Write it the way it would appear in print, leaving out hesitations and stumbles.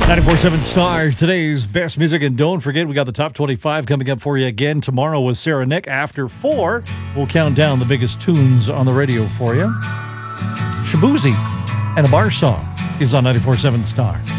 94.7 Stars, today's best music. And don't forget, we got the top 25 coming up for you again tomorrow with Sarah Nick. After 4, we'll count down the biggest tunes on the radio for you. Shabuzi and a bar song is on 94.7 Stars.